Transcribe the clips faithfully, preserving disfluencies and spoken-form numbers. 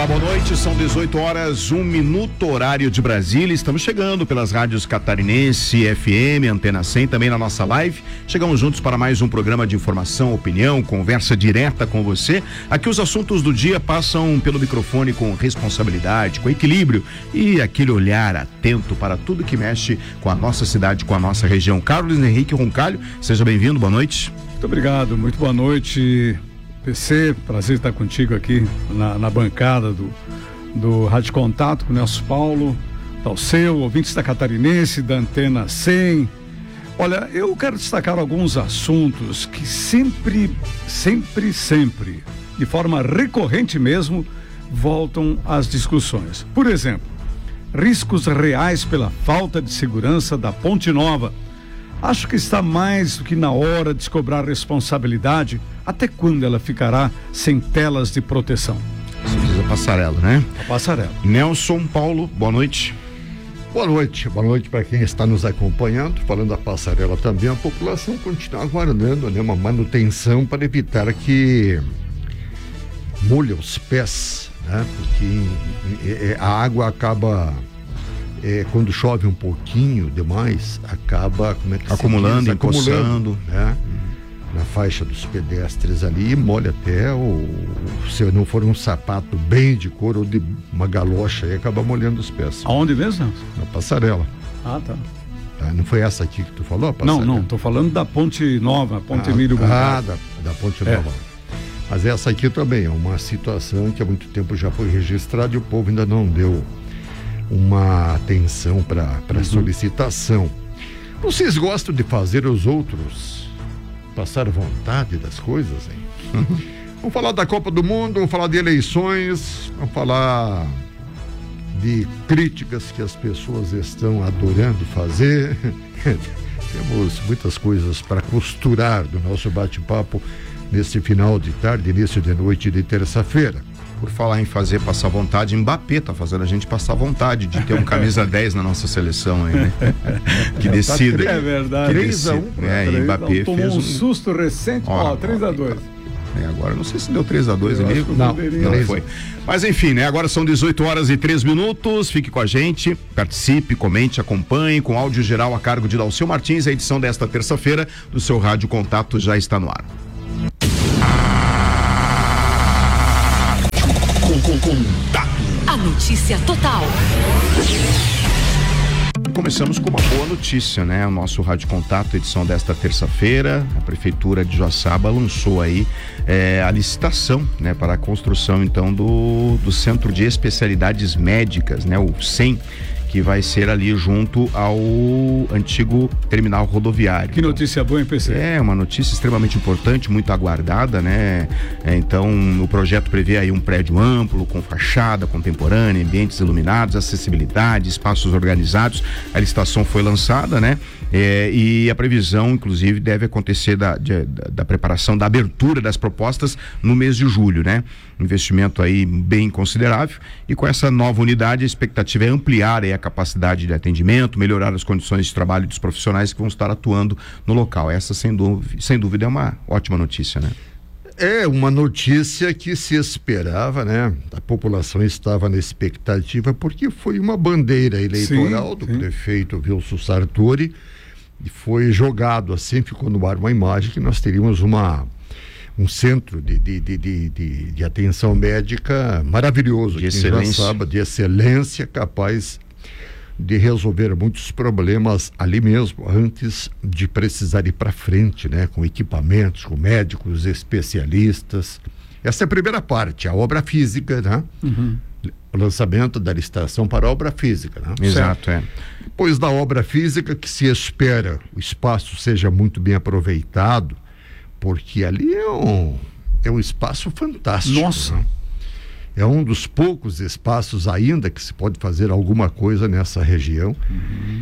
Olá, boa noite, são dezoito horas, um minuto, horário de Brasília. Estamos chegando pelas rádios Catarinense, F M, Antena cem, também na nossa live. Chegamos juntos para mais um programa de informação, opinião, conversa direta com você. Aqui os assuntos do dia passam pelo microfone com responsabilidade, com equilíbrio e aquele olhar atento para tudo que mexe com a nossa cidade, com a nossa região. Carlos Henrique Roncalho, seja bem-vindo, boa noite. Muito obrigado, muito boa noite, P C, prazer estar contigo aqui na, na bancada do, do Rádio Contato com o Nelson Paulo, Talceu, ouvintes da Catarinense, da Antena cem. Olha, eu quero destacar alguns assuntos que sempre, sempre, sempre, de forma recorrente mesmo, voltam às discussões. Por exemplo, riscos reais pela falta de segurança da Ponte Nova. Acho que está mais do que na hora de cobrar responsabilidade. Até quando ela ficará sem telas de proteção? Você diz a passarela, né? A passarela. Nelson Paulo, boa noite. Boa noite, boa noite para quem está nos acompanhando. Falando da passarela também, a população continua aguardando, né, uma manutenção para evitar que molhe os pés, né? Porque a água acaba... É, quando chove um pouquinho demais, acaba como é que acumulando, diz? acumulando, né? Uhum. Na faixa dos pedestres ali, e molha até o, se não for um sapato bem de couro ou de uma galocha, aí acaba molhando os pés. Aonde mesmo? Na passarela. Ah, tá. Tá, não foi essa aqui que tu falou? A não, não, tô falando da Ponte Nova, Ponte ah, Emílio Ah, da, da Ponte é. Nova. Mas essa aqui também é uma situação que há muito tempo já foi registrada e o povo ainda não deu uma atenção para uhum. solicitação. Vocês gostam de fazer os outros passar vontade das coisas, hein? Uhum. Vamos falar da Copa do Mundo, vamos falar de eleições, vamos falar de críticas que as pessoas estão adorando fazer. Temos muitas coisas para costurar do nosso bate-papo nesse final de tarde, início de noite de terça-feira. Por falar em fazer passar vontade, Mbappé tá fazendo a gente passar vontade de ter um camisa dez na nossa seleção aí, né? Que decida. É verdade. três a um. É, e Mbappé tomou fez um um susto recente, ó, três a dois. É, agora não sei se deu três a dois ali. Não, não foi. Mas enfim, né? Agora são dezoito horas e três minutos. Fique com a gente, participe, comente, acompanhe. Com áudio geral a cargo de Dalceu Martins, a edição desta terça-feira do seu Rádio Contato já está no ar. Contato. A notícia total. Começamos com uma boa notícia, né? O nosso Rádio Contato, edição desta terça-feira, a Prefeitura de Joaçaba lançou aí é, a licitação, né? Para a construção, então, do, do Centro de Especialidades Médicas, né? O cem, que vai ser ali junto ao antigo terminal rodoviário. Que notícia boa, hein, P C? É, uma notícia extremamente importante, muito aguardada, né? É, então, o projeto prevê aí um prédio amplo, com fachada contemporânea, ambientes iluminados, acessibilidade, espaços organizados. A licitação foi lançada, né? É, e a previsão, inclusive, deve acontecer da, de, da, da preparação, da abertura das propostas no mês de julho, né? Investimento aí bem considerável, e com essa nova unidade a expectativa é ampliar aí a capacidade de atendimento, melhorar as condições de trabalho dos profissionais que vão estar atuando no local. Essa, sem dúvida, sem dúvida é uma ótima notícia, né? É uma notícia que se esperava, né? A população estava na expectativa, porque foi uma bandeira eleitoral sim, do sim. prefeito Wilson Sartori, e foi jogado assim, ficou no ar uma imagem que nós teríamos uma um centro de, de, de, de, de, de atenção médica maravilhoso, de excelência. Joaçaba, de excelência, capaz de resolver muitos problemas ali mesmo, antes de precisar ir para frente, né? Com equipamentos, com médicos, especialistas. Essa é a primeira parte, a obra física, né? Uhum. O lançamento da licitação para a obra física, né? Exato, é. Depois da obra física, que se espera o espaço seja muito bem aproveitado, porque ali é um, é um espaço fantástico. Nossa! Né? É um dos poucos espaços ainda que se pode fazer alguma coisa nessa região. Uhum.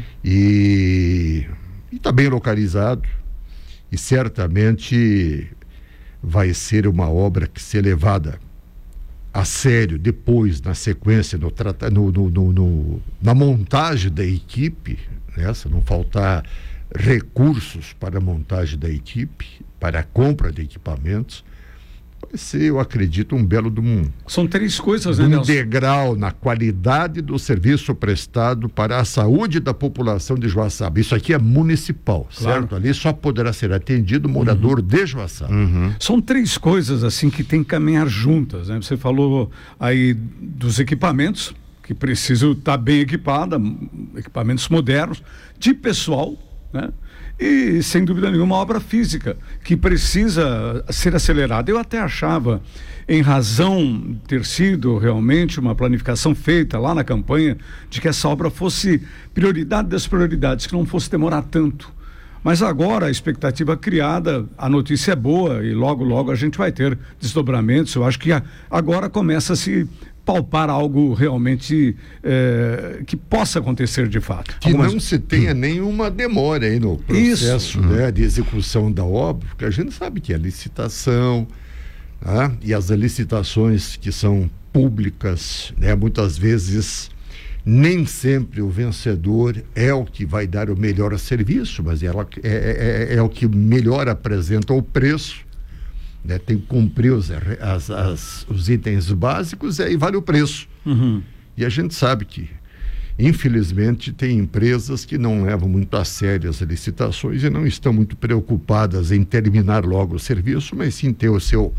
E está bem localizado, e certamente vai ser uma obra que, se levada a sério depois, na sequência, no, no, no, no, no, na montagem da equipe, né? Se não faltar recursos para a montagem da equipe, para a compra de equipamentos, vai ser, eu acredito, um belo de um, São três coisas, né, um Nelson? degrau na qualidade do serviço prestado para a saúde da população de Joaçaba. Isso aqui é municipal, Claro. certo? Ali só poderá ser atendido morador uhum. de Joaçaba. Uhum. São três coisas assim que tem que caminhar juntas, né? Você falou aí dos equipamentos, que precisam estar bem equipados, equipamentos modernos, de pessoal, né? E, sem dúvida nenhuma, obra física, que precisa ser acelerada. Eu até achava, em razão de ter sido realmente uma planificação feita lá na campanha, de que essa obra fosse prioridade das prioridades, que não fosse demorar tanto. Mas agora a expectativa criada, a notícia é boa e logo, logo a gente vai ter desdobramentos. Eu acho que a, agora começa a se palpar algo realmente é, que possa acontecer de fato. Que Algumas... não se tenha nenhuma demora aí no processo Isso. né, de execução da obra, porque a gente sabe que a licitação, né, e as licitações que são públicas, né, muitas vezes nem sempre o vencedor é o que vai dar o melhor serviço, mas ela é, é, é o que melhor apresenta o preço. Né, tem que cumprir os, as, as, os itens básicos e aí vale o preço. Uhum. E a gente sabe que, infelizmente, tem empresas que não levam muito a sério as licitações e não estão muito preocupadas em terminar logo o serviço, mas sim ter o seu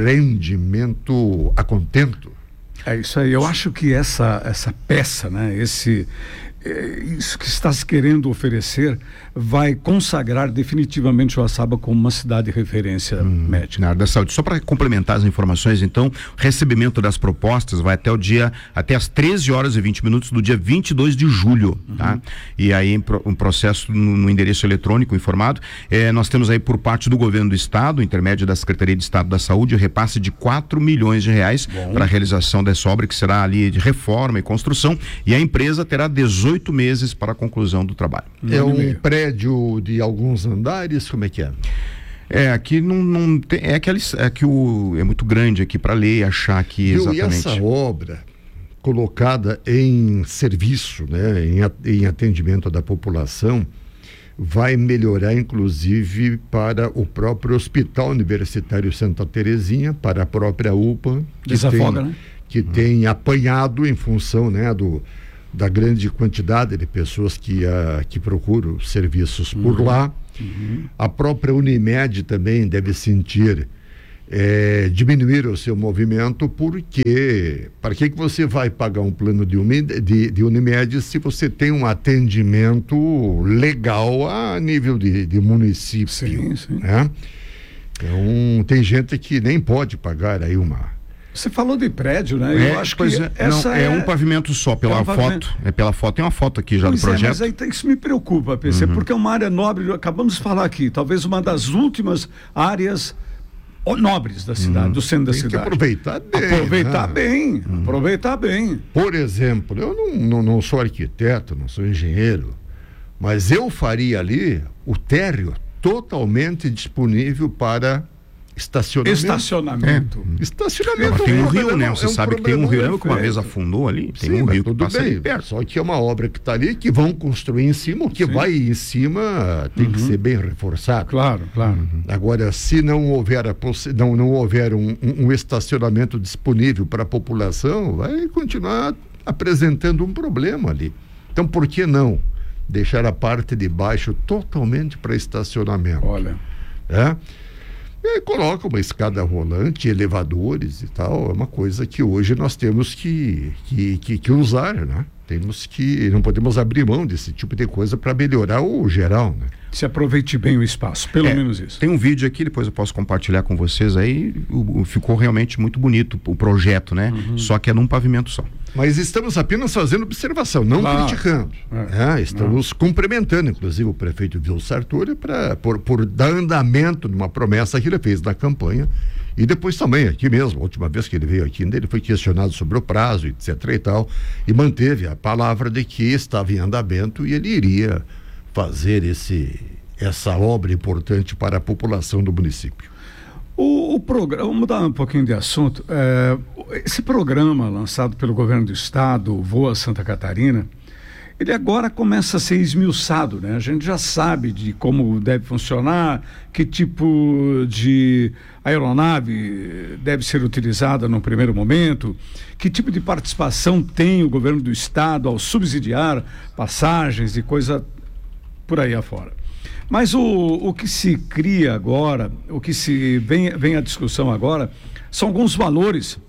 rendimento a contento. É isso aí. Eu acho que essa, essa peça, né, esse, é, isso que está se querendo oferecer vai consagrar definitivamente Joaçaba como uma cidade de referência hum, médica. Na área da saúde. Só para complementar as informações, então, o recebimento das propostas vai até o dia, até as treze horas e vinte minutos do dia vinte e dois de julho, uhum. tá? E aí um processo no, no endereço eletrônico informado, eh, nós temos aí por parte do governo do estado, intermédio da Secretaria de Estado da Saúde, o repasse de quatro milhões de reais para a realização dessa obra, que será ali de reforma e construção, e a empresa terá dezoito meses para a conclusão do trabalho. É um prédio de alguns andares, como é que é? É, aqui não, não tem, é que, é que o, é muito grande aqui para ler e achar aqui exatamente. E essa obra colocada em serviço, né, em, em atendimento da população, vai melhorar inclusive para o próprio Hospital Universitário Santa Terezinha, para a própria U P A, que Desafoga, tem, né? que uhum. tem apanhado em função, né, do da grande quantidade de pessoas que, uh, que procuram serviços uhum. por lá. Uhum. A própria Unimed também deve sentir é, diminuir o seu movimento, porque para que, que você vai pagar um plano de, de, de Unimed se você tem um atendimento legal a nível de, de município? Sim, sim. Né? Então, tem gente que nem pode pagar aí uma... Você falou de prédio, né? É, eu acho que é, essa não, é... é um pavimento só pela é um foto. pavimento. É pela foto. Tem uma foto aqui já pois do projeto. É, mas aí tem, isso me preocupa, P C, uhum. porque é uma área nobre. Acabamos de falar aqui, talvez uma das últimas áreas nobres da cidade, uhum. do centro da tem cidade. Que aproveitar bem. Aproveitar né? bem, uhum. aproveitar bem. Por exemplo, eu não, não, não sou arquiteto, não sou engenheiro, mas eu faria ali o térreo totalmente disponível para estacionamento. Estacionamento. É. Estacionamento. Mas tem um é um rio, problema, né? Você é um sabe que tem um rio, lembra que uma feito. vez afundou ali? Tem Sim, um rio que tudo passa bem, ali perto. só que é uma obra que está ali, que vão construir em cima, o que Sim. vai em cima tem uhum. que ser bem reforçado. Claro, claro. Uhum. Agora, se não houver, a possi- não, não houver um, um, um estacionamento disponível para a população, vai continuar apresentando um problema ali. Então, por que não deixar a parte de baixo totalmente para estacionamento? Olha. É? E aí coloca uma escada rolante, elevadores e tal, é uma coisa que hoje nós temos que, que, que, que usar, né? Temos que, não podemos abrir mão desse tipo de coisa para melhorar o geral, né? Se aproveite bem o espaço, pelo é, menos isso. Tem um vídeo aqui, depois eu posso compartilhar com vocês aí, o, o, ficou realmente muito bonito o projeto, né? Uhum. Só que é num pavimento só. Mas estamos apenas fazendo observação, não claro. criticando. É. É, estamos não. cumprimentando, inclusive, o prefeito Vilso Sartori pra, por, por dar andamento numa promessa que ele fez na campanha. E depois também, aqui mesmo, a última vez que ele veio aqui, ele foi questionado sobre o prazo, etc e tal, e manteve a palavra de que estava em andamento e ele iria fazer esse, essa obra importante para a população do município. O, o programa, vamos mudar um pouquinho de assunto. É, esse programa lançado pelo governo do estado, Voa Santa Catarina, ele agora começa a ser esmiuçado, né? A gente já sabe de como deve funcionar, que tipo de aeronave deve ser utilizada no primeiro momento, que tipo de participação tem o governo do estado ao subsidiar passagens e coisa por aí afora. Mas o, o que se cria agora, o que se vem, vem à discussão agora, são alguns valores.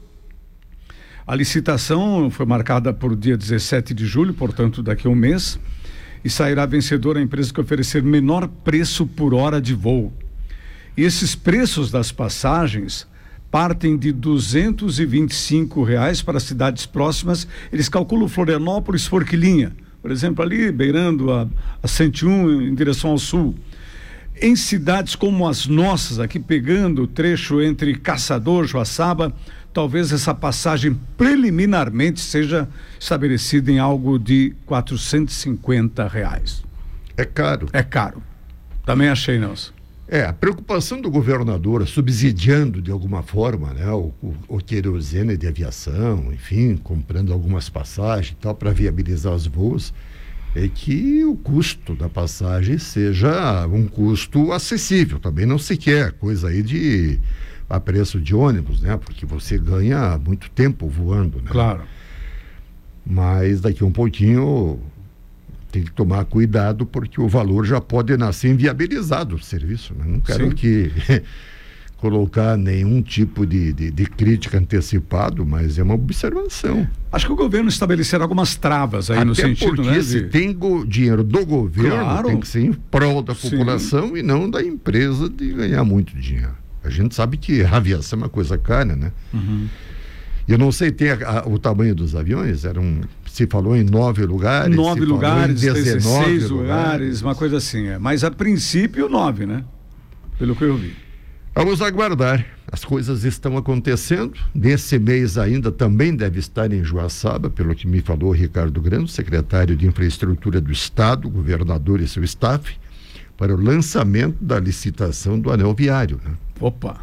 A licitação foi marcada para o dia dezessete de julho, portanto daqui a um mês, e sairá vencedora a empresa que oferecer menor preço por hora de voo. E esses preços das passagens partem de duzentos e vinte e cinco reais para cidades próximas. Eles calculam Florianópolis, Forquilinha, por exemplo, ali beirando a, a cento e um em direção ao sul. Em cidades como as nossas, aqui pegando o trecho entre Caçador e Joaçaba, talvez essa passagem preliminarmente seja estabelecida em algo de quatrocentos e cinquenta reais. É caro. É caro. Também achei, Nelson. É, a preocupação do governador subsidiando de alguma forma, né, o, o, o querosene de aviação, enfim, comprando algumas passagens e tal para viabilizar os voos, é que o custo da passagem seja um custo acessível. Também não se quer coisa aí de a preço de ônibus, né? Porque você ganha muito tempo voando, né? Claro. Mas daqui a um pouquinho tem que tomar cuidado, porque o valor já pode nascer inviabilizado o serviço, né? Não quero Sim. que colocar nenhum tipo de, de, de crítica antecipado, mas é uma observação. Acho que o governo estabelecerá algumas travas aí. Até no sentido, porque né, se de... tem go- dinheiro do governo, claro. tem que ser em prol da Sim. população e não da empresa de ganhar muito dinheiro. A gente sabe que a aviação é uma coisa cara, né? Uhum. Eu não sei, tem a, a, o tamanho dos aviões, eram, se falou em nove lugares. Nove lugares, dezesseis lugares, lugares, uma coisa assim, é. Mas a princípio nove, né? Pelo que eu vi. Vamos aguardar. As coisas estão acontecendo. Nesse mês ainda também deve estar em Joaçaba, pelo que me falou Ricardo Grando, secretário de Infraestrutura do Estado, governador e seu staff, para o lançamento da licitação do anel viário, né? Opa!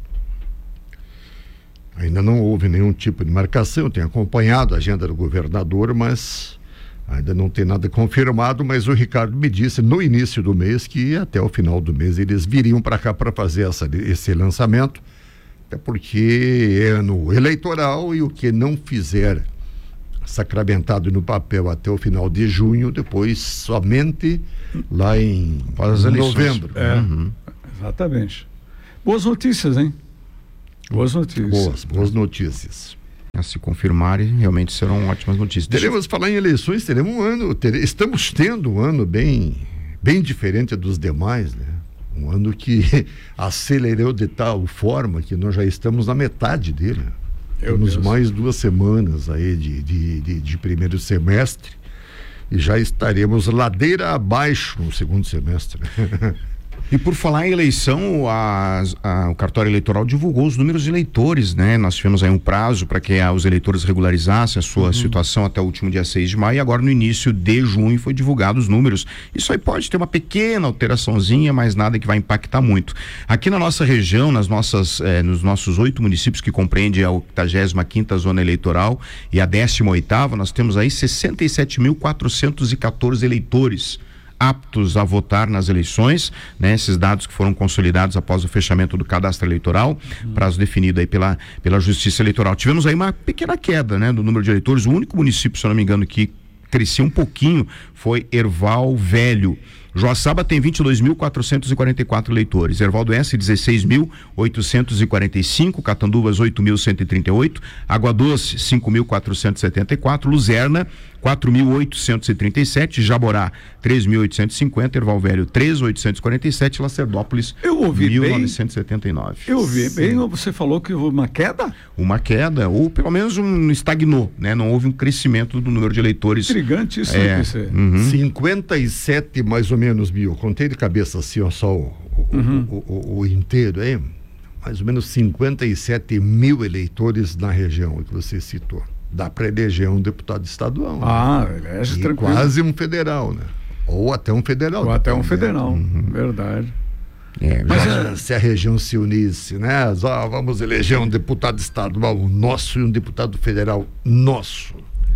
Ainda não houve nenhum tipo de marcação, tenho acompanhado a agenda do governador, mas ainda não tem nada confirmado, mas o Ricardo me disse no início do mês que até o final do mês eles viriam para cá para fazer essa, esse lançamento, até porque é ano eleitoral e o que não fizer sacramentado no papel até o final de junho, depois somente lá em novembro. É, uhum. Exatamente. Boas notícias, hein? Boas notícias. Boas, boas notícias. A se confirmarem, realmente serão ótimas notícias. Teremos, falar em eleições, teremos um ano, ter, estamos tendo um ano bem, bem diferente dos demais, né? Um ano que acelerou de tal forma que nós já estamos na metade dele. Meu Temos Deus. mais duas semanas aí de, de, de, de primeiro semestre e já estaremos ladeira abaixo no segundo semestre. E por falar em eleição, a, a, o cartório eleitoral divulgou os números de eleitores, né? Nós tivemos aí um prazo para que a, os eleitores regularizassem a sua uhum. situação até o último dia seis de maio, e agora no início de junho foi divulgado os números. Isso aí pode ter uma pequena alteraçãozinha, mas nada que vai impactar muito. Aqui na nossa região, nas nossas, eh, nos nossos oito municípios que compreende a oitagésima quinta zona eleitoral e a décima oitava, nós temos aí sessenta e sete mil quatrocentos e quatorze eleitores aptos a votar nas eleições, né? Esses dados que foram consolidados após o fechamento do cadastro eleitoral, uhum. prazo definido aí pela, pela Justiça Eleitoral. Tivemos aí uma pequena queda, né, do número de eleitores. O único município, se eu não me engano, que crescia um pouquinho foi Erval Velho. Joaçaba tem vinte e dois mil quatrocentos e quarenta e quatro eleitores, Erval do Oeste dezesseis mil oitocentos e quarenta e cinco, Catanduvas oito mil cento e trinta e oito, Água Doce cinco mil quatrocentos e setenta e quatro, Luzerna quatro mil oitocentos e trinta e sete, Jaborá três mil oitocentos e cinquenta, Erval Velho três mil oitocentos e quarenta e sete, Lacerdópolis eu ouvi mil novecentos e setenta e nove. Eu ouvi bem, você falou que houve uma queda? Uma queda, ou pelo menos um estagnou, né? Não houve um crescimento do número de eleitores. Intrigante isso, é, né, P C? Uhum. cinquenta e sete mais ou menos mil, contei de cabeça assim, ó, só o, uhum. o, o, o inteiro aí, mais ou menos cinquenta e sete mil eleitores na região que você citou. Dá para eleger um deputado estadual. Ah, elege né? tranquilo. Quase um federal, né? Ou até um federal. Ou até um né? federal, uhum. verdade. É, mas já... se a região se unisse, né? Ah, vamos eleger um deputado estadual nosso e um deputado federal nosso.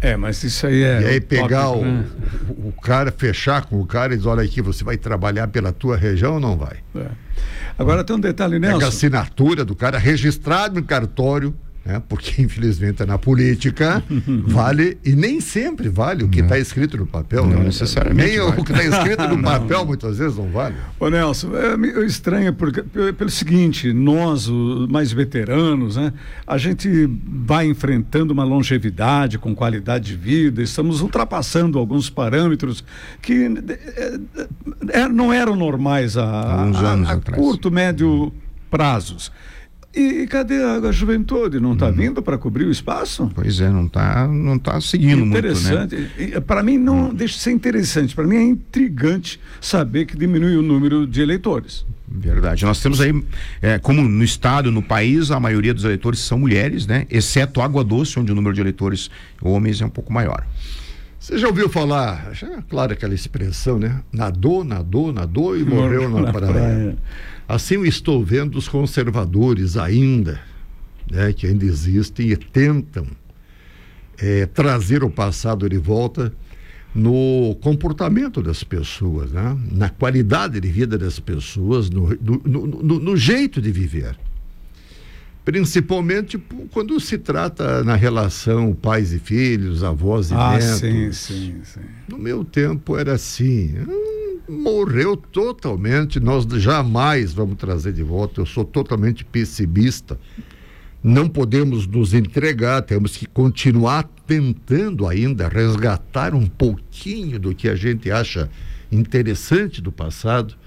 É, mas isso aí é... E aí pegar tópico, o, né? o, o cara, fechar com o cara e dizer, olha aqui, você vai trabalhar pela tua região ou não vai? É. Agora tem um detalhe, Nelson. Pega a assinatura do cara registrado no cartório, né? Porque infelizmente na política vale, e nem sempre vale o que está escrito no papel. Não né? necessariamente Nem vale. o que está escrito no Não. papel muitas vezes não vale. Ô Nelson, é meio estranho porque, pelo seguinte, nós, os mais veteranos, né, a gente vai enfrentando uma longevidade com qualidade de vida, estamos ultrapassando alguns parâmetros que é, é, não eram normais há, Alguns há, anos há atrás. curto, médio prazos. E, e cadê a, a juventude? Não está Uhum. vindo para cobrir o espaço? Pois é, não está não tá seguindo muito, né? Interessante. Para mim não deixa de ser interessante. Para mim é intrigante saber que diminui o número de eleitores. Verdade. Nós temos aí, é, como no estado, no país, a maioria dos eleitores são mulheres, né? Exceto Água Doce, onde o número de eleitores homens é um pouco maior. Você já ouviu falar, já é claro aquela expressão, né? Nadou, nadou, nadou e morreu na, na praia. praia. Assim eu estou vendo os conservadores ainda, né? Que ainda existem e tentam é, trazer o passado de volta no comportamento das pessoas, né? Na qualidade de vida das pessoas, no, no, no, no, no jeito de viver. Principalmente quando se trata na relação pais e filhos, avós e Ah, netos. sim, sim, sim. No meu tempo era assim, hum, morreu totalmente, nós jamais vamos trazer de volta, eu sou totalmente pessimista. Não podemos nos entregar, temos que continuar tentando ainda resgatar um pouquinho do que a gente acha interessante do passado.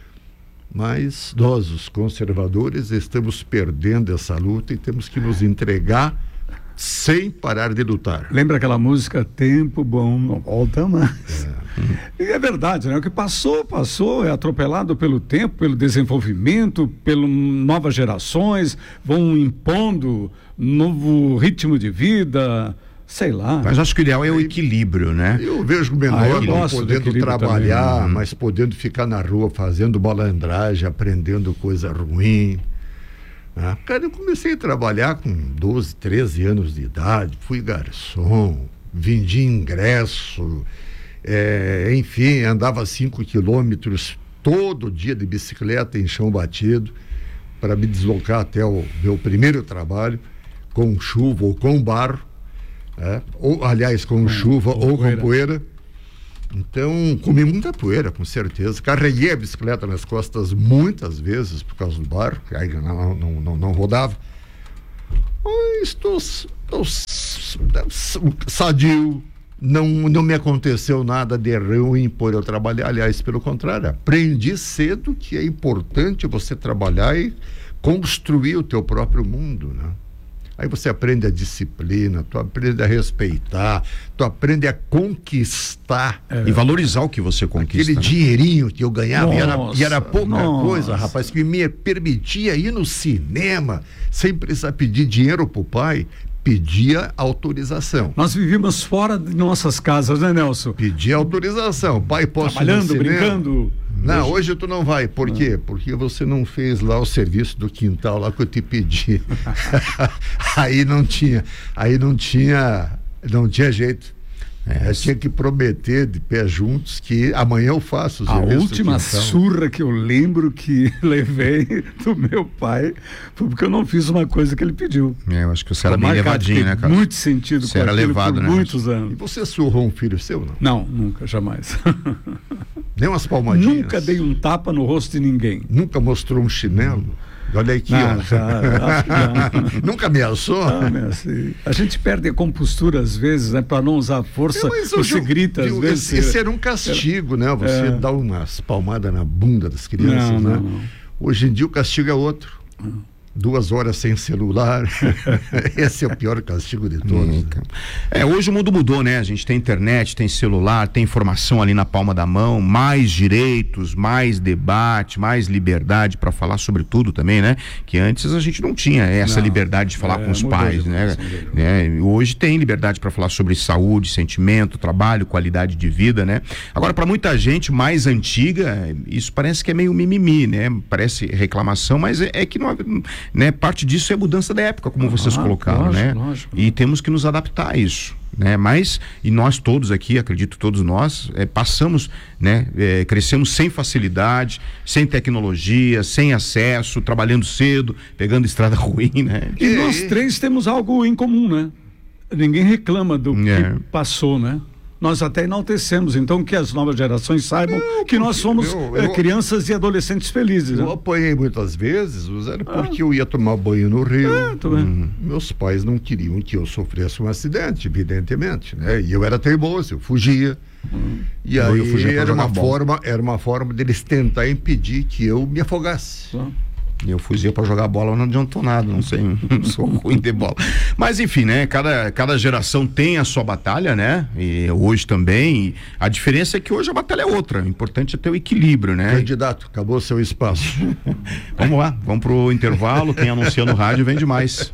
Mas nós, os conservadores, estamos perdendo essa luta e temos que nos entregar sem parar de lutar. Lembra aquela música Tempo Bom Não Volta Mais? É. E é verdade, né? O que passou, passou, é atropelado pelo tempo, pelo desenvolvimento, pelas novas gerações, vão impondo novo ritmo de vida, sei lá. Mas acho que o ideal é o equilíbrio, né? Eu vejo o menor Ah, eu não gosto do podendo equilíbrio trabalhar, também. mas podendo ficar na rua fazendo malandragem, aprendendo coisa ruim. Ah, cara, eu comecei a trabalhar com doze, treze anos de idade, fui garçom, vendi ingresso, é, enfim, andava cinco quilômetros todo dia de bicicleta em chão batido para me deslocar até o meu primeiro trabalho, com chuva ou com barro, é, ou, aliás, com, com chuva ou, ou com poeira. Então, comi muita poeira, com certeza. Carreguei a bicicleta nas costas muitas vezes por causa do barro, que aí não, não, não, não rodava. Mas estou, estou sadio, não, não me aconteceu nada de ruim por eu trabalhar. Aliás, pelo contrário, aprendi cedo que é importante você trabalhar e construir o teu próprio mundo, né? Aí você aprende a disciplina, tu aprende a respeitar, tu aprende a conquistar. É. E valorizar o que você conquista. Aquele né? dinheirinho que eu ganhava e era, e era pouca nossa. coisa, rapaz, que me permitia ir no cinema sem precisar pedir dinheiro pro pai, pedia autorização. Nós vivíamos fora de nossas casas, né, Nelson? Pedia autorização. Pai, posso ir no Trabalhando, cinema? brincando. Não, hoje tu não vai. Por quê? Porque você não fez lá o serviço do quintal lá que eu te pedi. Aí não tinha, aí não tinha, não tinha jeito. É, eu tinha que prometer de pé juntos que amanhã eu faço o A serviço última do quintal. surra que eu lembro que levei do meu pai foi porque eu não fiz uma coisa que ele pediu. É, eu acho que você era Ficou bem marcado, levadinho, fiquei né, cara? muito sentido Você com era aquilo levado, por né, muitos E anos. você surrou um filho seu, não? Não, nunca, jamais. Nem umas palmadinhas? Nunca dei um tapa no rosto de ninguém. Nunca mostrou um chinelo? Olha aqui, Não, ó. já, acho que não. Nunca ameaçou? Ah, meu, assim, a gente perde a compostura às vezes, né? Para não usar força, É, mas você hoje, grita às viu, vezes. Esse, esse era um castigo, né? Você É. dá umas palmadas na bunda das crianças, Não, né? não, não. Hoje em dia o castigo é outro. Duas horas sem celular. Esse é o pior castigo de todos. Hum, é, hoje o mundo mudou, né? A gente tem internet, tem celular, tem informação ali na palma da mão, mais direitos, mais debate, mais liberdade para falar sobre tudo também, né? Que antes a gente não tinha essa Não, liberdade de falar é, com os mudou pais, demais, né? mudou. É, hoje tem liberdade para falar sobre saúde, sentimento, trabalho, qualidade de vida, né? Agora, para muita gente mais antiga, isso parece que é meio mimimi, né? Parece reclamação, mas é, é que não, né? Parte disso é mudança da época, como vocês Ah, colocaram, lógico, né? lógico. E temos que nos adaptar a isso. né? Mas, e nós todos aqui, acredito todos nós, é, passamos, né? É, crescemos sem facilidade, sem tecnologia, sem acesso, trabalhando cedo, pegando estrada ruim, né? E nós três temos algo em comum, né? Ninguém reclama do É. que passou, né? Nós até enaltecemos, então, que as novas gerações saibam não, que nós somos eu, é, eu, crianças e adolescentes felizes. Eu né? apanhei muitas vezes, era porque ah. eu ia tomar banho no rio. É, tô bem. Hum, meus pais não queriam que eu sofresse um acidente, evidentemente, né? E eu era teimoso, eu fugia. Hum. E aí eu fugia era uma forma, era uma forma deles tentar impedir que eu me afogasse. Ah. Eu fugia para jogar bola, não adiantou nada, não sei, não sou ruim de bola. Mas enfim, né? Cada, cada geração tem a sua batalha, né? E hoje também. A diferença é que hoje a batalha é outra. O importante é ter o equilíbrio, né? Candidato, acabou seu espaço. Vamos lá, vamos pro intervalo. Quem anuncia no rádio vem demais.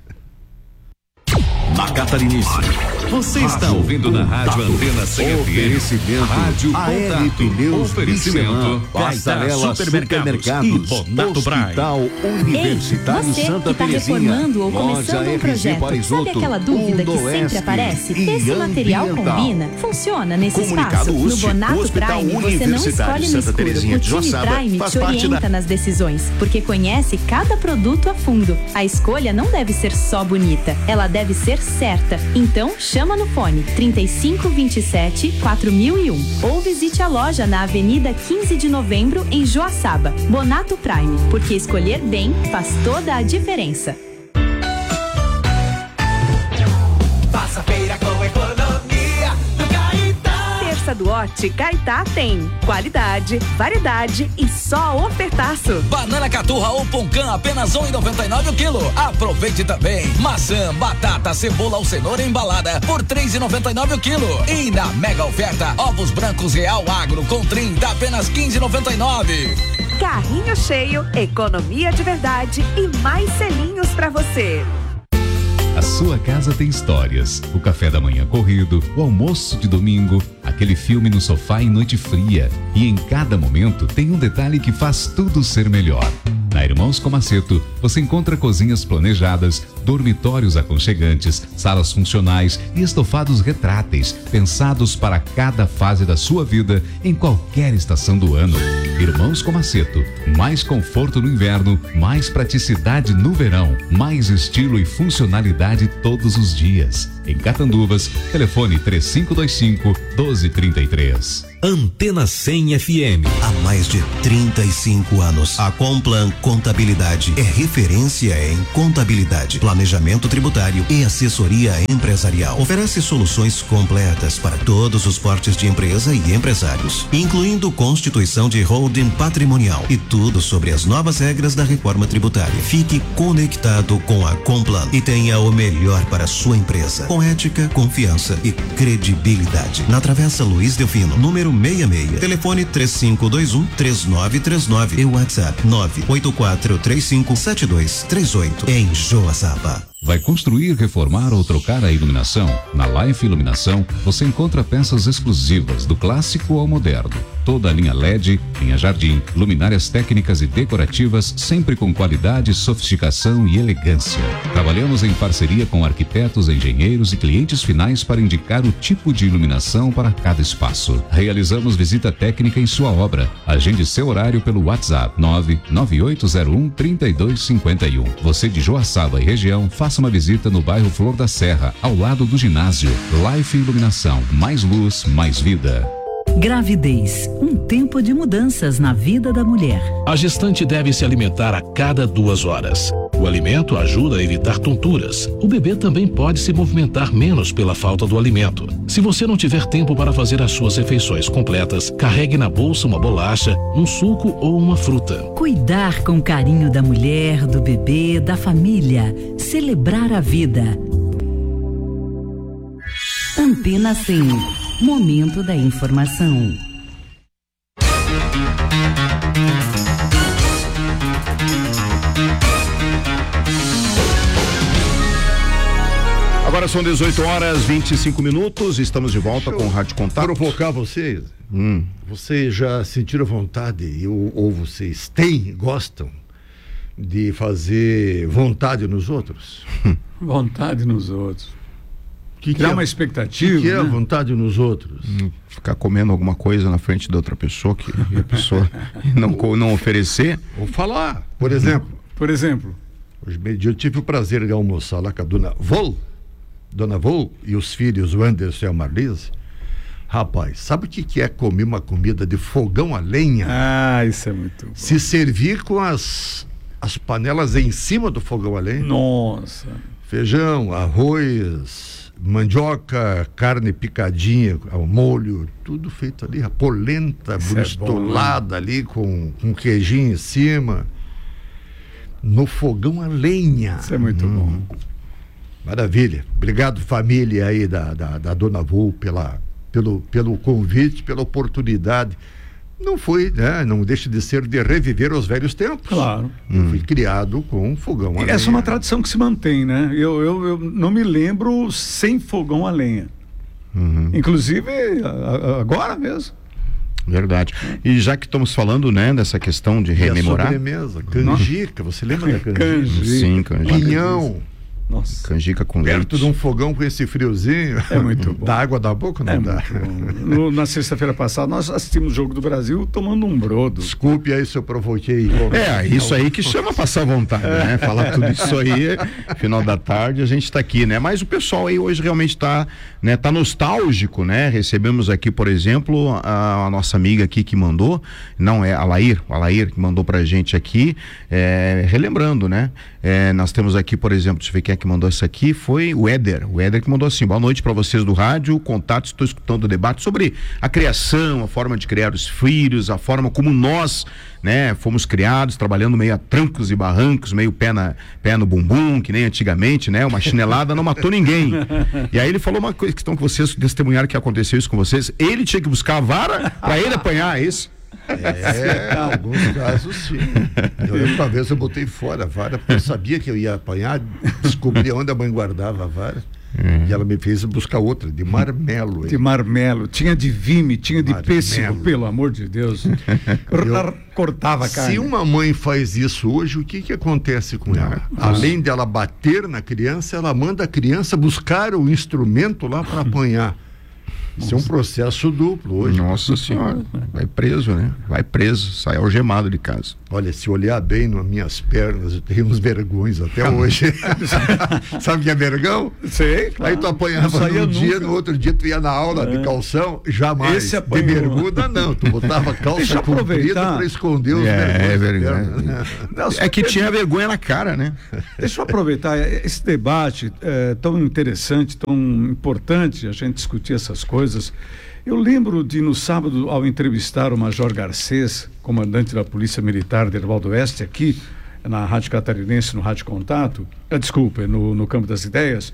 Na Catarinense. Você está rádio ouvindo na Rádio Antena cem F M. Oferecimento. Rádio A R Pneus. Oferecimento. Passarela Supermercados. Supermercados. E Bonato Hospital Universitário Ei, você Santa que tá Terezinha. reformando ou começando um projeto, sabe aquela dúvida que sempre aparece? Esse material combina? Funciona nesse espaço? No Bonato Prime, você não escolhe no escuro. O time Prime te orienta nas decisões, porque conhece cada produto a fundo. A escolha não deve ser só bonita, ela deve ser certa. Então, chama no fone trinta e cinco, vinte e sete, quatro mil e um ou visite a loja na Avenida quinze de Novembro, em Joaçaba. Bonato Prime, porque escolher bem faz toda a diferença. Faça feira com economia do Caetá. Terça do Horti Caetá tem qualidade, variedade e só ofertaço. Banana caturra ou poncan apenas um real e noventa e nove centavos o quilo. Aproveite também. Maçã, batata, cebola ou cenoura embalada por três reais e noventa e nove centavos o quilo. E na mega oferta, ovos brancos Real Agro com trinta apenas quinze reais e noventa e nove centavos. Carrinho cheio, economia de verdade e mais selinhos pra você. A sua casa tem histórias. O café da manhã corrido, o almoço de domingo, aquele filme no sofá em noite fria. E em cada momento tem um detalhe que faz tudo ser melhor. Na Irmãos Comaceto, você encontra cozinhas planejadas, dormitórios aconchegantes, salas funcionais e estofados retráteis, pensados para cada fase da sua vida, em qualquer estação do ano. Irmãos Comaceto, mais conforto no inverno, mais praticidade no verão, mais estilo e funcionalidade todos os dias. Em Catanduvas, telefone três cinco dois cinco, um dois três três. Antena cem F M. Há mais de trinta e cinco anos, a Complan Contabilidade é referência em contabilidade, planejamento tributário e assessoria empresarial. Oferece soluções completas para todos os portes de empresa e empresários, incluindo constituição de holding patrimonial e tudo sobre as novas regras da reforma tributária. Fique conectado com a Complan e tenha o melhor para a sua empresa, com ética, confiança e credibilidade. Na Travessa Luiz Delfino, número sessenta e seis. Telefone três cinco dois um, três nove três nove e WhatsApp nove oito quatro três cinco sete dois três oito em Joaçaba. Vai construir, reformar ou trocar a iluminação? Na Life Iluminação, você encontra peças exclusivas do clássico ao moderno. Toda a linha L E D, linha Jardim, luminárias técnicas e decorativas, sempre com qualidade, sofisticação e elegância. Trabalhamos em parceria com arquitetos, engenheiros e clientes finais para indicar o tipo de iluminação para cada espaço. Realizamos visita técnica em sua obra. Agende seu horário pelo WhatsApp nove nove oito zero um, três dois cinco um. Você de Joaçaba e região, faça uma visita no bairro Flor da Serra, ao lado do ginásio. Life Iluminação, mais luz, mais vida. Gravidez, um tempo de mudanças na vida da mulher. A gestante deve se alimentar a cada duas horas. O alimento ajuda a evitar tonturas. O bebê também pode se movimentar menos pela falta do alimento. Se você não tiver tempo para fazer as suas refeições completas, carregue na bolsa uma bolacha, um suco ou uma fruta. Cuidar com carinho da mulher, do bebê, da família. Celebrar a vida. Antena cem. Momento da informação. Agora são dezoito horas e vinte e cinco minutos, estamos de volta com o Rádio Contato. Provocar vocês. Hum. Vocês já sentiram vontade, ou, ou vocês têm, gostam de fazer vontade nos outros? Vontade nos outros. Que criar que é, uma expectativa. Que, que é né? a vontade nos outros? Hum, ficar comendo alguma coisa na frente da outra pessoa que a pessoa não, não oferecer. Ou falar, por exemplo. Por exemplo. Hoje meio-dia eu tive o prazer de almoçar lá com a dona Vol, dona Vol e os filhos, o Anderson e a Marlise. Rapaz, sabe o que, que é comer uma comida de fogão a lenha? Ah, isso é muito bom. Se servir com as, as panelas em cima do fogão a lenha. Nossa. Feijão, arroz, mandioca, carne picadinha, ao molho, tudo feito ali, a polenta brustolada é ali com, com queijinho em cima. No fogão a lenha. Isso é muito hum. bom. Maravilha. Obrigado, família aí da, da, da Dona Vu, pela, pelo, pelo convite, pela oportunidade. Não foi, né? Não deixa de ser de reviver os velhos tempos. Claro. Eu hum. fui criado com fogão a lenha. Essa é uma tradição que se mantém, né? Eu, eu, eu não me lembro sem fogão a lenha. Uhum. Inclusive, agora mesmo. Verdade. E já que estamos falando, né, dessa questão de rememorar. E a sobremesa, canjica, você lembra da canjica? canjica? Sim, canjica. Pinhão. Nossa. Canjica com perto leite. de um fogão com esse friozinho. É muito bom. Dá água da boca ou não é dá? No, na sexta-feira passada, nós assistimos o Jogo do Brasil tomando um brodo. Desculpe aí se eu provoquei. É, isso aí que chama passar vontade, né? Falar tudo isso aí, final da tarde, a gente está aqui, né? Mas o pessoal aí hoje realmente está, né, tá nostálgico, né? Recebemos aqui, por exemplo, a, a nossa amiga aqui que mandou, não é a Lair, a Lair que mandou pra gente aqui, é, relembrando, né? É, nós temos aqui, por exemplo, deixa eu ver quem é que mandou isso aqui, foi o Éder, o Éder que mandou assim: boa noite para vocês do rádio, contato, estou escutando o debate sobre a criação, a forma de criar os filhos, a forma como nós, né, fomos criados, trabalhando meio a trancos e barrancos, meio pé, na, pé no bumbum, que nem antigamente, né, uma chinelada não matou ninguém. E aí ele falou uma coisa, questão que vocês testemunharam que aconteceu isso com vocês, ele tinha que buscar a vara para ele apanhar, é isso? É, em alguns casos sim. Eu lembro uma vez eu botei fora a vara, porque eu sabia que eu ia apanhar, descobri onde a mãe guardava a vara. Uhum. E ela me fez buscar outra, de marmelo. De marmelo, tinha de vime, tinha de marmelo. Pêssego, pelo amor de Deus. Eu, cortava a carne. Se uma mãe faz isso hoje, o que que acontece com ela? Nossa. Além de ela bater na criança, ela manda a criança buscar o instrumento lá para apanhar. Isso é um processo duplo hoje. Nossa senhora, vai preso, né? Vai preso, sai algemado de casa. Olha, se olhar bem nas minhas pernas, eu tenho uns vergões até hoje. Sabe o que é vergão? Sei, claro. Aí tu apanhava num dia, nunca. No outro dia tu ia na aula é. de calção, jamais. Esse de bermuda não, tu botava calça comprida para esconder os é, vergões. É, é, é que tinha vergonha na cara, né? Deixa eu aproveitar esse debate é, tão interessante, tão importante, a gente discutir essas coisas. Eu lembro de, no sábado, ao entrevistar o Major Garcês, comandante da Polícia Militar de Erval do Oeste, aqui na Rádio Catarinense, no Rádio Contato, ah, desculpa, no, no Campo das Ideias,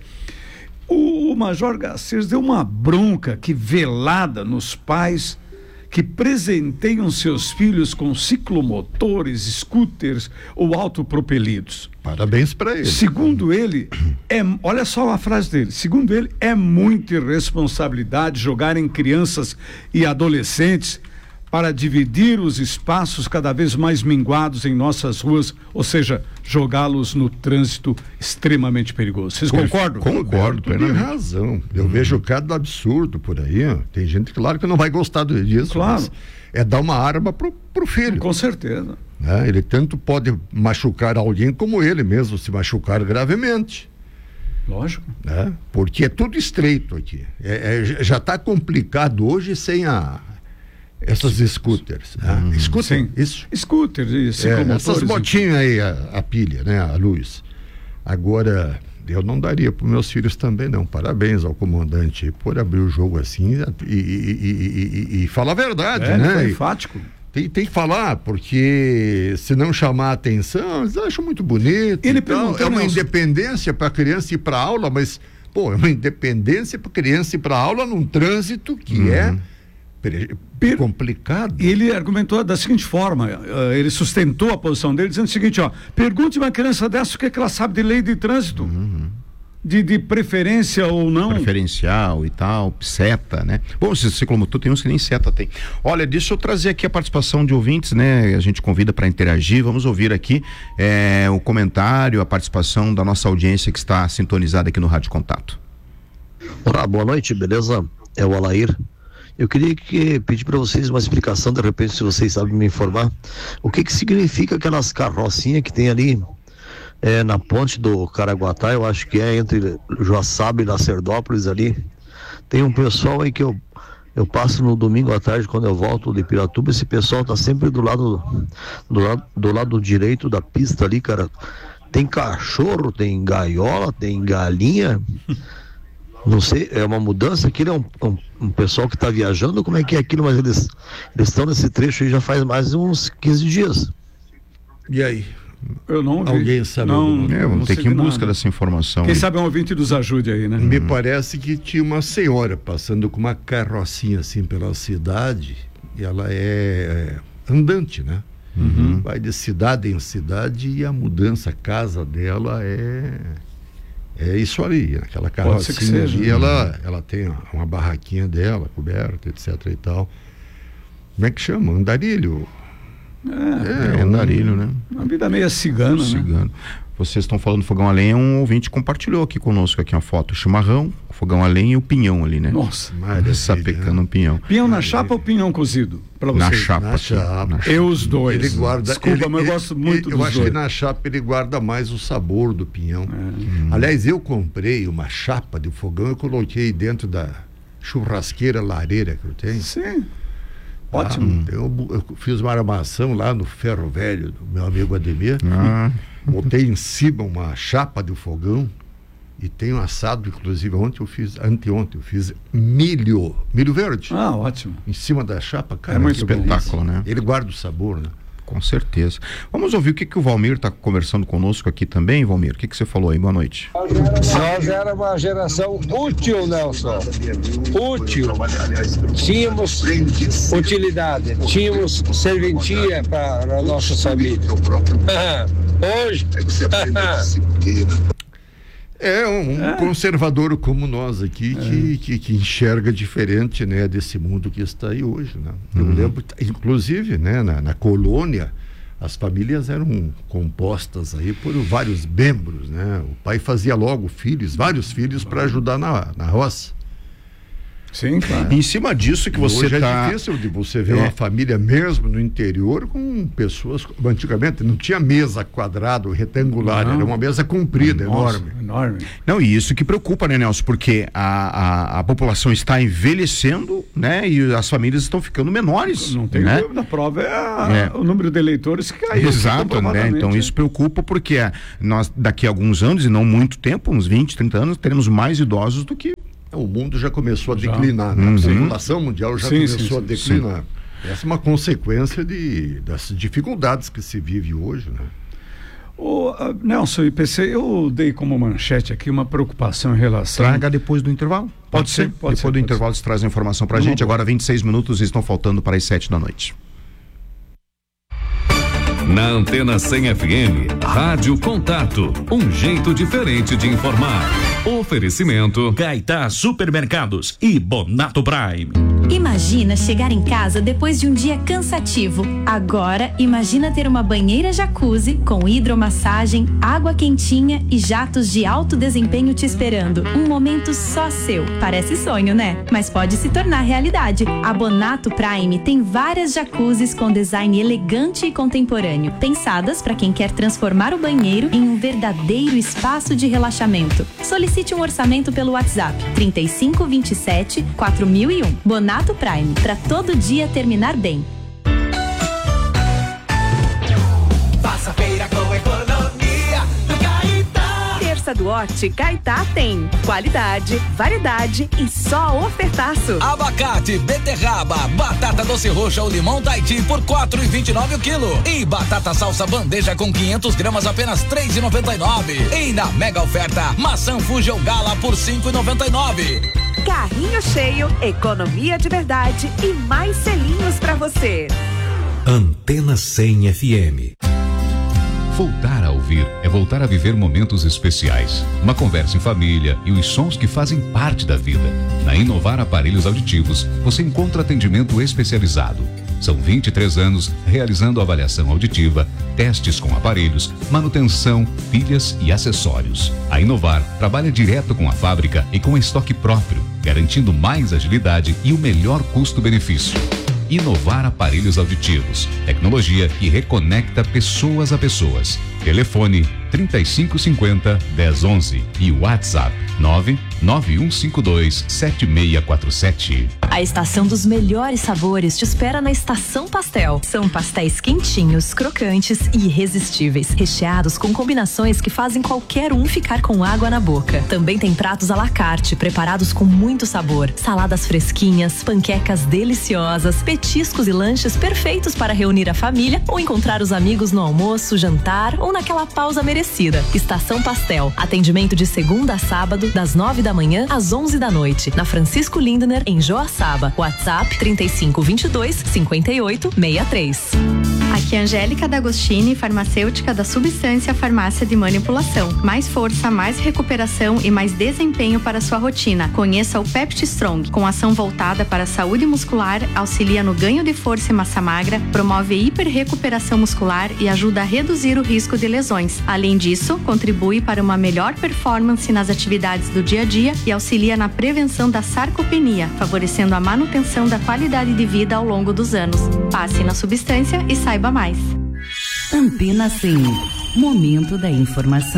o, o Major Garcês deu uma bronca que velada nos pais que presenteiam seus filhos com ciclomotores, scooters ou autopropelidos. Parabéns para ele. Segundo ele, é, olha só a frase dele, segundo ele, é muita irresponsabilidade jogar em crianças e adolescentes para dividir os espaços cada vez mais minguados em nossas ruas, ou seja, jogá-los no trânsito extremamente perigoso. Vocês concordam? Concordo, tem razão. Eu hum. vejo cada absurdo por aí. Ó. Tem gente, claro, que não vai gostar disso. Claro. É dar uma arma pro, pro filho. Com certeza. É, ele tanto pode machucar alguém como ele mesmo se machucar gravemente. Lógico. É, porque é tudo estreito aqui. É, é, já está complicado hoje sem a essas scooters. Né? Hum, Scooter, sim. Isso? Scooter, isso. É, essas motinhas aí, a, a pilha, né? A luz. Agora, eu não daria para meus filhos também, não. Parabéns ao comandante por abrir o jogo assim e, e, e, e, e falar a verdade, é, né? É enfático. Tem, tem que falar, porque se não chamar a atenção, eles acham muito bonito. Ele então, é uma Nelson. independência para a criança ir para aula, mas, pô, é uma independência para a criança ir para aula num trânsito que uhum. é Per... complicado. Ele argumentou da seguinte forma, uh, ele sustentou a posição dele dizendo o seguinte, ó, pergunte uma criança dessa o que, é que ela sabe de lei de trânsito, uhum. de, de preferência ou não. Preferencial e tal, seta, né? Bom, esse ciclomotor tem uns que nem seta tem. Olha, deixa eu trazer aqui a participação de ouvintes, né? A gente convida para interagir, vamos ouvir aqui é, o comentário, a participação da nossa audiência que está sintonizada aqui no Rádio Contato. Olá, boa noite, beleza? É o Alair. Eu queria que, pedir para vocês uma explicação, de repente, se vocês sabem me informar, o que que significa aquelas carrocinhas que tem ali é, na ponte do Caraguatá, eu acho que é entre Joaçaba e Lacerdópolis ali. Tem um pessoal aí que eu, eu passo no domingo à tarde, quando eu volto de Piratuba, esse pessoal tá sempre do lado, do lado, do lado direito da pista ali, cara. Tem cachorro, tem gaiola, tem galinha. Não sei, é uma mudança, aquilo é um, um, um pessoal que está viajando, como é que é aquilo, mas eles eles estão nesse trecho aí já faz mais de uns quinze dias. E aí? Eu não vi. Alguém sabe? Não, é, vamos não ter que ir em nada. busca dessa informação. Quem aí. sabe um ouvinte nos ajude aí, né? Me parece que tinha uma senhora passando com uma carrocinha assim pela cidade, e ela é, é andante, né? Uhum. Vai de cidade em cidade e a mudança, a casa dela é... É isso ali, aquela carrocinha ali, ela, ela tem uma barraquinha dela, coberta, etc e tal. Como é que chama? Andarilho. É, é, é andarilho, um, né? Uma vida meio cigana, cigano. né? Vocês estão falando do fogão a lenha, um ouvinte compartilhou aqui conosco aqui uma foto, o chimarrão, o fogão a lenha e o pinhão ali, né? Nossa. Sapecando um pinhão. Pinhão na chapa ou pinhão cozido? Pra vocês? Na chapa. Na chapa. Na chapa. Eu os dois. Ele guarda, Desculpa, ele, mas eu ele, gosto muito ele, dos Eu acho dois. que na chapa ele guarda mais o sabor do pinhão. É. Hum. Aliás, eu comprei uma chapa de fogão e coloquei dentro da churrasqueira lareira que eu tenho. Sim. Ótimo. Ah, eu, eu fiz uma armação lá no ferro velho do meu amigo Ademir. Ah. Botei em cima uma chapa de fogão e tenho assado, inclusive ontem eu fiz, anteontem eu fiz milho, milho verde. Ah, ótimo. Em cima da chapa, cara. É muito espetáculo, né? Ele guarda o sabor, né? Com certeza. Vamos ouvir o que, que o Valmir está conversando conosco aqui também, Valmir. O que, que você falou aí? Boa noite. Nós era uma geração útil, Nelson. Útil. Tínhamos utilidade, tínhamos serventia para a nossa família. Hoje. É um, um é. conservador como nós aqui é. que, que, que enxerga diferente, né, desse mundo que está aí hoje, né? Eu uhum. lembro, inclusive, né, na, na colônia, as famílias eram compostas aí por vários membros, né? O pai fazia logo filhos, vários filhos para ajudar na, na roça. Sim, claro. Em cima disso que você Hoje tá... é difícil de você ver é. uma família mesmo no interior com pessoas... Antigamente não tinha mesa quadrada, retangular, não. Era uma mesa comprida, Nossa, enorme. enorme. Não, e isso que preocupa, né, Nelson? Porque a, a, a população está envelhecendo, né? E as famílias estão ficando menores. Não tem né? dúvida, a prova é, a, é o número de eleitores que caiu. Exato, né? Então isso preocupa porque nós daqui a alguns anos, e não muito tempo, uns vinte, trinta anos, teremos mais idosos do que o mundo já começou a declinar, já. Né? Uhum. A população mundial já sim, começou sim, sim, a declinar. sim. Essa é uma consequência de, das dificuldades que se vive hoje, né? O, uh, Nelson e P C, eu dei como manchete aqui uma preocupação em relação... Traga depois do intervalo. Pode, pode ser? ser? Pode depois ser, do pode intervalo ser. Você traz a informação pra Não, gente. Bom. Agora vinte e seis minutos estão faltando para as sete da noite. Na Antena cem F M, Rádio Contato, um jeito diferente de informar. Oferecimento Gaitá Supermercados e Bonato Prime. Imagina chegar em casa depois de um dia cansativo. Agora, imagina ter uma banheira jacuzzi com hidromassagem, água quentinha e jatos de alto desempenho te esperando. Um momento só seu. Parece sonho, né? Mas pode se tornar realidade. A Bonato Prime tem várias jacuzzis com design elegante e contemporâneo, pensadas para quem quer transformar o banheiro em um verdadeiro espaço de relaxamento. Solicite um orçamento pelo WhatsApp trinta e cinco, vinte e sete, quatro mil e um. Bonato Prime, para todo dia terminar bem. Faça feira com economia do Gaitá. Terça do Horti Gaitá tem qualidade, variedade e só ofertaço. Abacate, beterraba, batata doce roxa ou limão Tahiti por quatro e vinte e nove o quilo. E batata salsa bandeja com quinhentos gramas apenas três e noventa e nove. E na mega oferta, maçã Fuji ou Gala por cinco e noventa e nove. Carrinho cheio, economia de verdade e mais selinhos pra você. Antena cem F M. Voltar a ouvir é voltar a viver momentos especiais. Uma conversa em família e os sons que fazem parte da vida. Na Inovar Aparelhos Auditivos, você encontra atendimento especializado. São vinte e três anos realizando avaliação auditiva, testes com aparelhos, manutenção, pilhas e acessórios. A Inovar trabalha direto com a fábrica e com estoque próprio, garantindo mais agilidade e o melhor custo-benefício. Inovar aparelhos auditivos, tecnologia que reconecta pessoas a pessoas. Telefone trinta e cinco cinquenta, dez onze e WhatsApp nove nove um cinco dois sete seis quatro sete. A estação dos melhores sabores te espera na Estação Pastel. São pastéis quentinhos, crocantes e irresistíveis, recheados com combinações que fazem qualquer um ficar com água na boca. Também tem pratos à la carte, preparados com muito sabor, saladas fresquinhas, panquecas deliciosas, petiscos e lanches perfeitos para reunir a família ou encontrar os amigos no almoço, jantar ou naquela pausa merecida. Estação Pastel, atendimento de segunda a sábado, das nove da manhã às onze da noite, na Francisco Lindner, em Joaçaba. WhatsApp trinta e cinco vinte e dois cinquenta e oito sessenta e três. Aqui é Angélica D'Agostini, farmacêutica da Substância Farmácia de Manipulação. Mais força, mais recuperação e mais desempenho para sua rotina. Conheça o Pepti Strong, com ação voltada para a saúde muscular, auxilia no ganho de força e massa magra, promove hiperrecuperação muscular e ajuda a reduzir o risco de lesões. Além disso, contribui para uma melhor performance nas atividades do dia a dia e auxilia na prevenção da sarcopenia, favorecendo a manutenção da qualidade de vida ao longo dos anos. Passe na Substância e saiba mais. Antena cem. Momento da informação.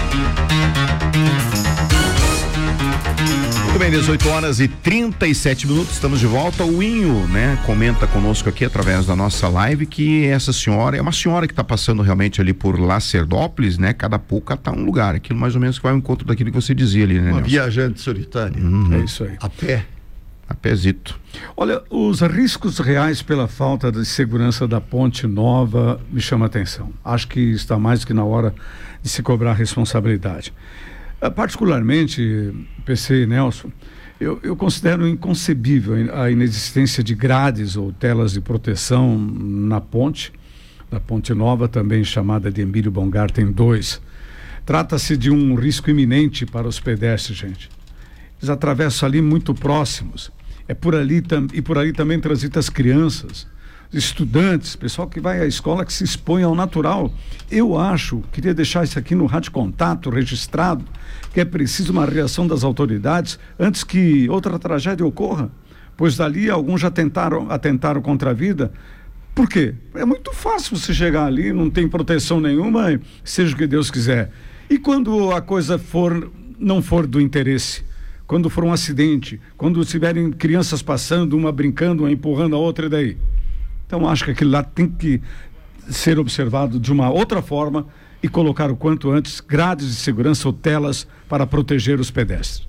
Muito bem, dezoito horas e trinta e sete minutos, estamos de volta. O Inho, né, comenta conosco aqui através da nossa live que essa senhora é uma senhora que está passando realmente ali por Lacerdópolis, né? Cada pouco está um lugar, aquilo mais ou menos que vai ao encontro daquilo que você dizia ali, né? Uma Nelson? viajante solitária. Uhum. É isso aí. A pé. A pézito. Olha, os riscos reais pela falta de segurança da Ponte Nova me chama a atenção. Acho que está mais do que na hora de se cobrar responsabilidade. Uh, particularmente, P C e Nelson, eu, eu considero inconcebível a inexistência de grades ou telas de proteção na ponte, na Ponte Nova, também chamada de Emílio Baumgarten dois. Trata-se de um risco iminente para os pedestres, gente. Eles atravessam ali muito próximos. É por ali tam, e por ali também transita as crianças, estudantes, pessoal que vai à escola, que se expõe ao natural. Eu acho, queria deixar isso aqui no Rádio Contato registrado, que é preciso uma reação das autoridades antes que outra tragédia ocorra, pois dali alguns já tentaram, atentaram contra a vida. Por quê? É muito fácil você chegar ali, não tem proteção nenhuma, seja o que Deus quiser. E quando a coisa for, não for do interesse, quando for um acidente, quando tiverem crianças passando, uma brincando, uma empurrando a outra, e daí? Então acho que aquilo lá tem que ser observado de uma outra forma e colocar o quanto antes grades de segurança ou telas para proteger os pedestres.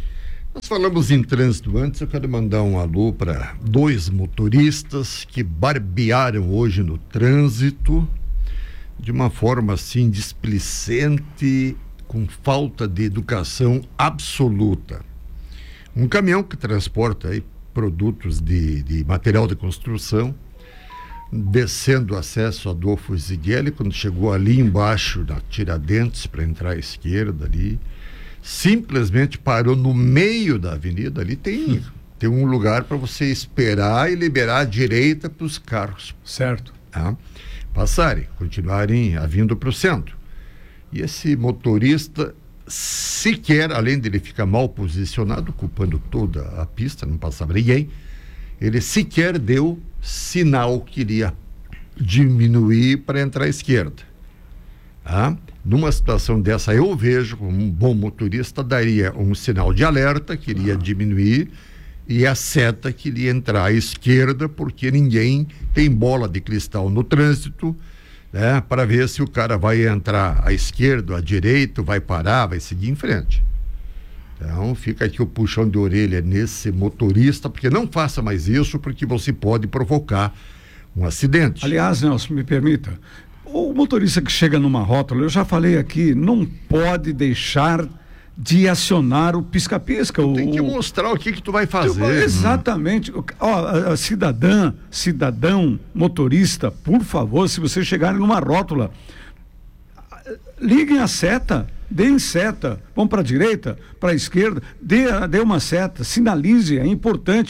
Nós falamos em trânsito antes, eu quero mandar um alô para dois motoristas que barbearam hoje no trânsito de uma forma assim displicente, com falta de educação absoluta. Um caminhão que transporta aí produtos de, de material de construção, descendo o acesso a Adolfo Zigueli, quando chegou ali embaixo da Tiradentes para entrar à esquerda ali, simplesmente parou no meio da avenida. Ali tem, tem um lugar para você esperar e liberar a direita para os carros. Certo. Tá? Passarem, continuarem a vindo para o centro. E esse motorista sequer, além de ele ficar mal posicionado, ocupando toda a pista, não passava ninguém, ele sequer deu sinal que iria diminuir para entrar à esquerda. Tá? Numa situação dessa, eu vejo como um bom motorista daria um sinal de alerta que iria diminuir e a seta que iria entrar à esquerda, porque ninguém tem bola de cristal no trânsito, né, para ver se o cara vai entrar à esquerda, à direita, vai parar, vai seguir em frente. Então fica aqui o puxão de orelha nesse motorista, porque não faça mais isso, porque você pode provocar um acidente. Aliás, Nelson, me permita, o motorista que chega numa rótula, eu já falei aqui, não pode deixar de acionar o pisca-pisca. Tem que mostrar o que que tu vai fazer. Tu, exatamente. Hum. Ó, a, a cidadã, cidadão, motorista, por favor, se vocês chegarem numa rótula, liguem a seta, deem seta, vão para a direita, para a esquerda, dê, dê uma seta, sinalize, é importante.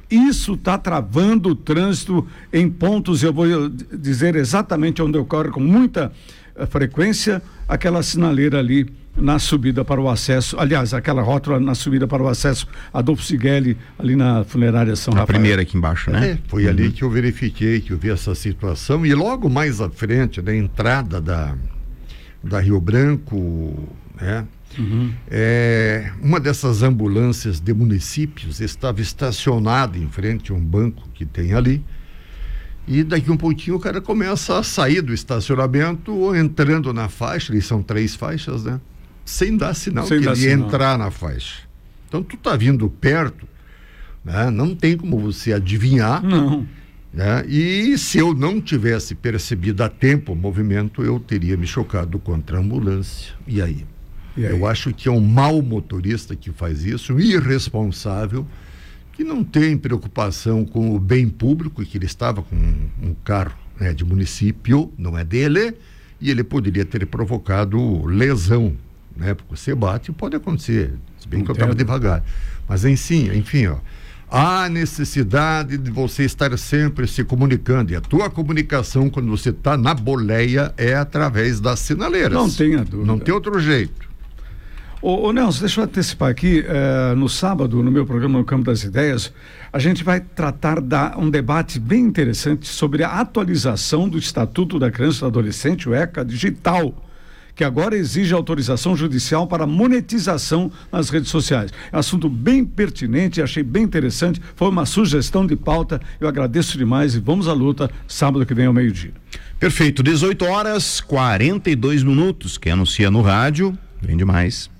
Isso está travando o trânsito em pontos, eu vou dizer exatamente onde ocorre com muita uh, frequência, aquela sinaleira ali na subida para o acesso, aliás, aquela rótula na subida para o acesso Adolfo Sighelli, ali na funerária São a Rafael. A primeira aqui embaixo, né? É, foi uhum. ali que eu verifiquei, que eu vi essa situação, e logo mais à frente, na entrada da, da Rio Branco, né? Uhum. É, uma dessas ambulâncias de municípios estava estacionada em frente a um banco que tem ali, e daqui um pouquinho o cara começa a sair do estacionamento, entrando na faixa, eles são três faixas, né? Sem dar sinal sem que dar ele ia entrar na faixa. Então tu tá vindo perto, né? Não tem como você adivinhar. Não. Né? E se eu não tivesse percebido a tempo o movimento, eu teria me chocado contra a ambulância. E aí? E aí? Eu acho que é um mau motorista que faz isso, um irresponsável, que não tem preocupação com o bem público, que ele estava com um, um carro, né, de município, não é dele, e ele poderia ter provocado lesão. Né? Porque você bate, pode acontecer, se bem que eu estava devagar, mas enfim, enfim, ó, há necessidade de você estar sempre se comunicando, e a tua comunicação quando você está na boleia é através das sinaleiras. Não tenha dúvida. Não tem outro jeito. Ô, ô Nelson, deixa eu antecipar aqui, eh, no sábado, no meu programa No Campo das Ideias, a gente vai tratar da um debate bem interessante sobre a atualização do Estatuto da Criança e do Adolescente, o ECA digital, que agora exige autorização judicial para monetização nas redes sociais. É um assunto bem pertinente, achei bem interessante, foi uma sugestão de pauta, eu agradeço demais e vamos à luta sábado que vem ao meio-dia. Perfeito, dezoito horas, quarenta e dois minutos, quem anuncia no rádio, vem demais.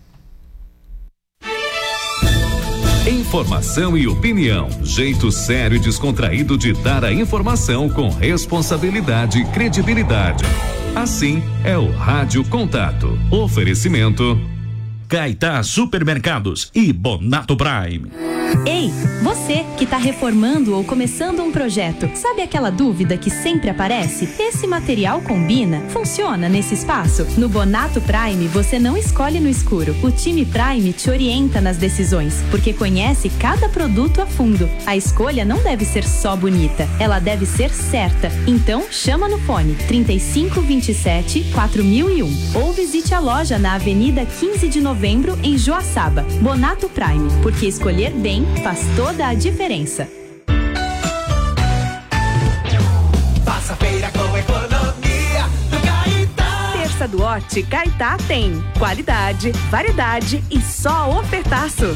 Informação e opinião, jeito sério e descontraído de dar a informação com responsabilidade e credibilidade. Assim é o Rádio Contato. Oferecimento Caetá Supermercados e Bonato Prime. Ei, você que está reformando ou começando um projeto, sabe aquela dúvida que sempre aparece? Esse material combina? Funciona nesse espaço? No Bonato Prime você não escolhe no escuro. O time Prime te orienta nas decisões, porque conhece cada produto a fundo. A escolha não deve ser só bonita, ela deve ser certa. Então chama no fone trinta e cinco, vinte e sete, quatro mil e um ou visite a loja na Avenida quinze de Novembro em Joaçaba. Bonato Prime, porque escolher bem faz toda a diferença. Faça feira com economia do Caetá. Terça do Horti Caetá tem qualidade, variedade e só ofertaço.